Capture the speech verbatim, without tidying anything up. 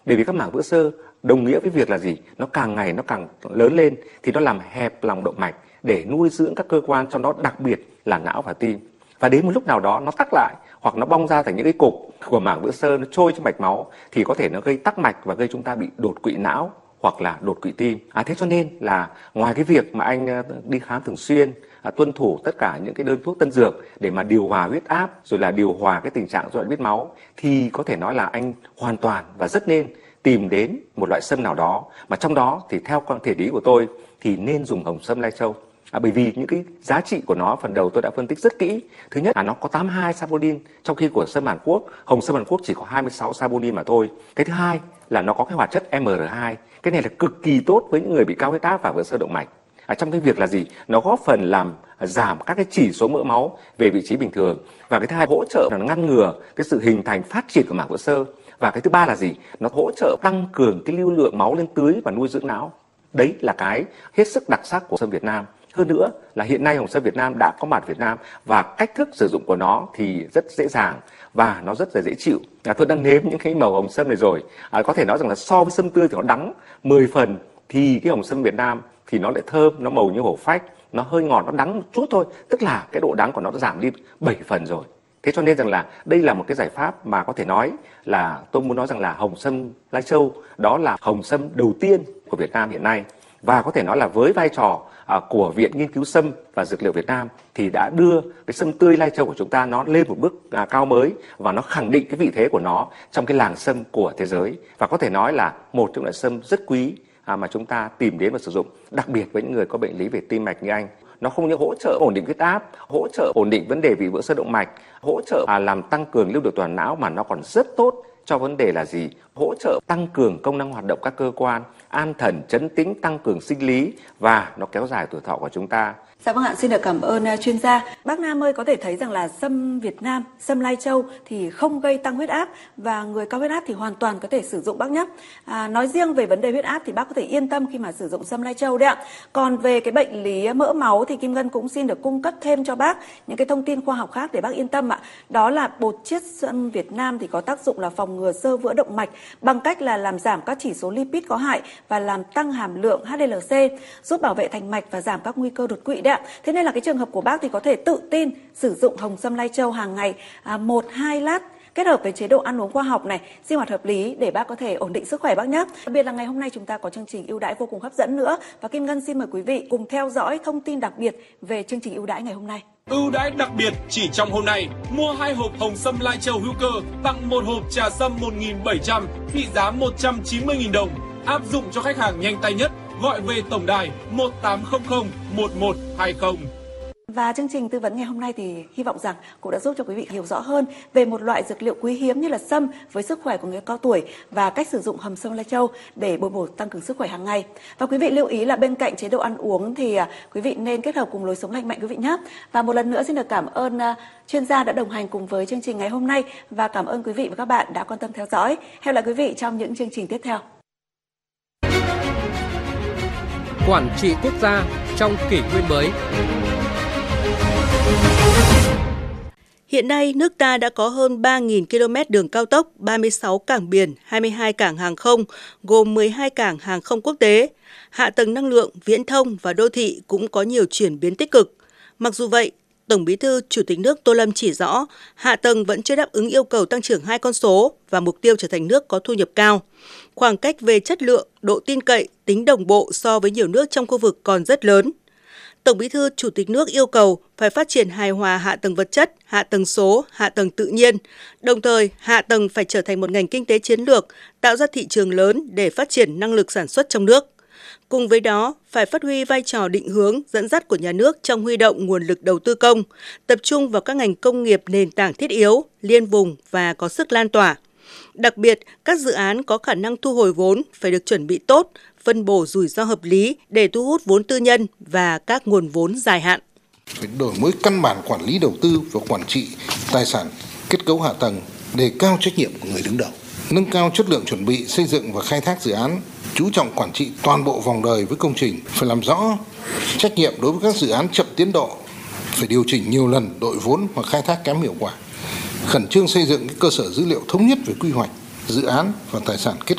Bởi vì các mảng vữa xơ đồng nghĩa với việc là gì? Nó càng ngày nó càng lớn lên thì nó làm hẹp lòng động mạch để nuôi dưỡng các cơ quan, trong đó đặc biệt là não và tim. Và đến một lúc nào đó nó tắc lại hoặc nó bong ra thành những cái cục của mảng vữa xơ, nó trôi trong mạch máu thì có thể nó gây tắc mạch và gây chúng ta bị đột quỵ não hoặc là đột quỵ tim. À, thế cho nên là ngoài cái việc mà anh đi khám thường xuyên, à, tuân thủ tất cả những cái đơn thuốc tân dược để mà điều hòa huyết áp rồi là điều hòa cái tình trạng rối loạn huyết máu, thì có thể nói là anh hoàn toàn và rất nên tìm đến một loại sâm nào đó, mà trong đó thì theo quan thể lý của tôi thì nên dùng hồng sâm lai châu. À, bởi vì những cái giá trị của nó phần đầu tôi đã phân tích rất kỹ. Thứ nhất là nó có tám mươi hai saponin, trong khi của sâm Hàn Quốc, hồng sâm Hàn Quốc chỉ có hai mươi sáu saponin mà thôi. Cái thứ hai là nó có cái hoạt chất em rờ hai. Cái này là cực kỳ tốt với những người bị cao huyết áp và vữa xơ động mạch. À, trong cái việc là gì? Nó góp phần làm giảm các cái chỉ số mỡ máu về vị trí bình thường. Và cái thứ hai, hỗ trợ là nó ngăn ngừa cái sự hình thành phát triển của mảng vữa xơ. Và cái thứ ba là gì? Nó hỗ trợ tăng cường cái lưu lượng máu lên tưới và nuôi dưỡng não. Đấy là cái hết sức đặc sắc của sâm Việt Nam. Hơn nữa là hiện nay hồng sâm Việt Nam đã có mặt Việt Nam và cách thức sử dụng của nó thì rất dễ dàng và nó rất là dễ chịu. À, tôi đã nếm những cái màu hồng sâm này rồi. À, có thể nói rằng là so với sâm tươi thì nó đắng mười phần, thì cái hồng sâm Việt Nam thì nó lại thơm, nó màu như hổ phách, nó hơi ngọt, nó đắng một chút thôi, tức là cái độ đắng của nó đã giảm đi bảy phần rồi. Thế cho nên rằng là đây là một cái giải pháp mà có thể nói là tôi muốn nói rằng là hồng sâm lai châu đó là hồng sâm đầu tiên của Việt Nam hiện nay. Và có thể nói là với vai trò à, của Viện Nghiên cứu Sâm và Dược liệu Việt Nam thì đã đưa cái sâm tươi lai châu của chúng ta nó lên một bước à, cao mới, và nó khẳng định cái vị thế của nó trong cái làng sâm của thế giới. Và có thể nói là một trong loại sâm rất quý à, mà chúng ta tìm đến và sử dụng, đặc biệt với những người có bệnh lý về tim mạch như anh. Nó không những hỗ trợ ổn định huyết áp, hỗ trợ ổn định vấn đề vì vữa xơ động mạch, hỗ trợ à, làm tăng cường lưu lượng toàn não, mà nó còn rất tốt cho vấn đề là gì? Hỗ trợ tăng cường công năng hoạt động các cơ quan, an thần, trấn tĩnh, tăng cường sinh lý, và nó kéo dài tuổi thọ của chúng ta. Dạ vâng ạ, xin được cảm ơn uh, chuyên gia. Bác Nam ơi, có thể thấy rằng là sâm Việt Nam, sâm lai châu thì không gây tăng huyết áp, và người cao huyết áp thì hoàn toàn có thể sử dụng bác nhé. À, nói riêng về vấn đề huyết áp thì bác có thể yên tâm khi mà sử dụng sâm lai châu đấy ạ. Còn về cái bệnh lý mỡ máu thì Kim Ngân cũng xin được cung cấp thêm cho bác những cái thông tin khoa học khác để bác yên tâm ạ. Đó là bột chiết sâm Việt Nam thì có tác dụng là phòng ngừa xơ vữa động mạch bằng cách là làm giảm các chỉ số lipid có hại và làm tăng hàm lượng hát đê lờ xê, giúp bảo vệ thành mạch và giảm các nguy cơ đột quỵ đấy ạ. Thế nên là cái trường hợp của bác thì có thể tự tin sử dụng hồng sâm lai châu hàng ngày à, một hai lát, kết hợp với chế độ ăn uống khoa học này, sinh hoạt hợp lý để bác có thể ổn định sức khỏe bác nhé. Đặc biệt là ngày hôm nay chúng ta có chương trình ưu đãi vô cùng hấp dẫn nữa, và Kim Ngân xin mời quý vị cùng theo dõi thông tin đặc biệt về chương trình ưu đãi ngày hôm nay. Ưu đãi đặc biệt chỉ trong hôm nay, mua hai hộp hồng sâm lai châu hữu cơ tặng một hộp trà sâm một nghìn bảy trăm trị giá một trăm chín mươi nghìn đồng, áp dụng cho khách hàng nhanh tay nhất. Gọi về tổng đài một tám không không một một hai không. Và chương trình tư vấn ngày hôm nay thì hy vọng rằng cũng đã giúp cho quý vị hiểu rõ hơn về một loại dược liệu quý hiếm như là sâm với sức khỏe của người cao tuổi và cách sử dụng hồng sâm lai châu để bồi bổ tăng cường sức khỏe hàng ngày. Và quý vị lưu ý là bên cạnh chế độ ăn uống thì quý vị nên kết hợp cùng lối sống lành mạnh quý vị nhé. Và một lần nữa xin được cảm ơn chuyên gia đã đồng hành cùng với chương trình ngày hôm nay, và cảm ơn quý vị và các bạn đã quan tâm theo dõi. Hẹn gặp lại quý vị trong những chương trình tiếp theo. Quản trị quốc gia trong kỷ nguyên mới. Hiện nay, nước ta đã có hơn ba nghìn ki lô mét đường cao tốc, ba mươi sáu cảng biển, hai mươi hai cảng hàng không, gồm mười hai cảng hàng không quốc tế. Hạ tầng năng lượng, viễn thông và đô thị cũng có nhiều chuyển biến tích cực. Mặc dù vậy, Tổng Bí thư Chủ tịch nước Tô Lâm chỉ rõ, hạ tầng vẫn chưa đáp ứng yêu cầu tăng trưởng hai con số và mục tiêu trở thành nước có thu nhập cao. Khoảng cách về chất lượng, độ tin cậy, tính đồng bộ so với nhiều nước trong khu vực còn rất lớn. Tổng Bí thư Chủ tịch nước yêu cầu phải phát triển hài hòa hạ tầng vật chất, hạ tầng số, hạ tầng tự nhiên. Đồng thời, hạ tầng phải trở thành một ngành kinh tế chiến lược, tạo ra thị trường lớn để phát triển năng lực sản xuất trong nước. Cùng với đó, phải phát huy vai trò định hướng, dẫn dắt của nhà nước trong huy động nguồn lực đầu tư công, tập trung vào các ngành công nghiệp nền tảng thiết yếu, liên vùng và có sức lan tỏa. Đặc biệt, các dự án có khả năng thu hồi vốn phải được chuẩn bị tốt, phân bổ rủi ro hợp lý để thu hút vốn tư nhân và các nguồn vốn dài hạn. Phải đổi mới căn bản quản lý đầu tư và quản trị tài sản, kết cấu hạ tầng, đề cao trách nhiệm của người đứng đầu, nâng cao chất lượng chuẩn bị xây dựng và khai thác dự án, chú trọng quản trị toàn bộ vòng đời với công trình, phải làm rõ trách nhiệm đối với các dự án chậm tiến độ, phải điều chỉnh nhiều lần đội vốn hoặc khai thác kém hiệu quả, khẩn trương xây dựng cơ sở dữ liệu thống nhất về quy hoạch, dự án và tài sản kết